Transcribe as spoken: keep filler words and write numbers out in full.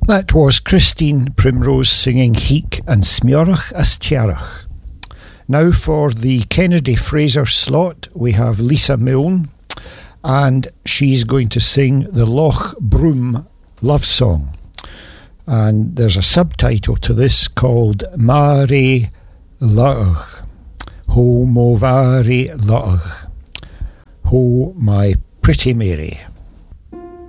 That was Christine Primrose singing Heek and Smiorach as Tiarach. Now for the Kennedy Fraser slot, we have Lisa Milne, and she's going to sing the Loch Broom love song. And there's a subtitle to this called Mari Laach. Ho mo vari laach. Ho, my pretty Mary.